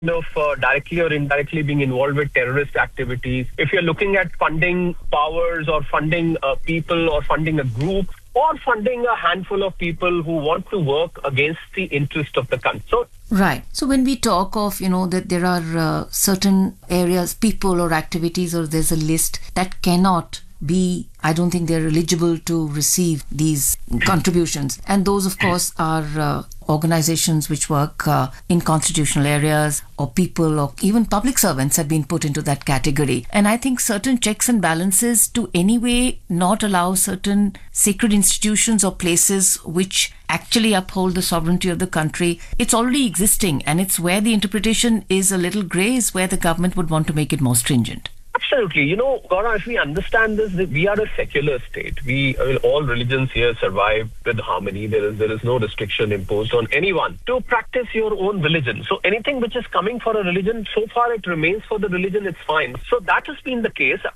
of directly or indirectly being involved with terrorist activities, if you're looking at funding powers or funding people or funding a group or funding a handful of people who want to work against the interest of the country. So, right. So when we talk of, that there are certain areas, people or activities, or there's a list that cannot be, I don't think they're eligible to receive these contributions. And those, of course, are organizations which work in constitutional areas, or people, or even public servants have been put into that category. And I think certain checks and balances to anyway not allow certain sacred institutions or places which actually uphold the sovereignty of the country, it's already existing, and it's where the interpretation is a little grey, is where the government would want to make it more stringent. Absolutely. Gaurav, if we understand this, that we are a secular state. All religions here survive with harmony. There is no restriction imposed on anyone to practice your own religion. So anything which is coming for a religion, so far it remains for the religion, it's fine. So that has been the case.